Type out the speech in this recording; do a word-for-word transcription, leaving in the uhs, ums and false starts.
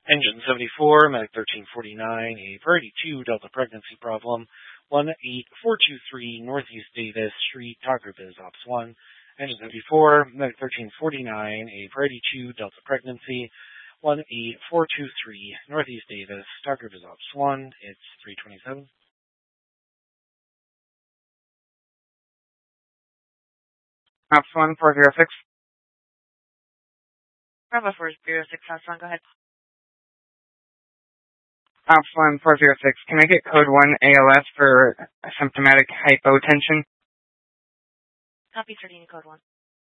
Engine seventy-four, Medic thirteen forty-nine, a Variety two Delta pregnancy problem, one eight four two three Northeast Davis Street, Talk Group is Ops one. Engine seventy-four, Medic thirteen forty-nine, a Variety two Delta pregnancy, one eight four two three Northeast Davis, Talk Group is Ops one, it's three twenty-seven. Ops one, four zero six. Bravo four zero six, Ops one, go ahead. Ops one, four zero six. Can I get code one A L S for symptomatic hypotension? Copy, starting code one.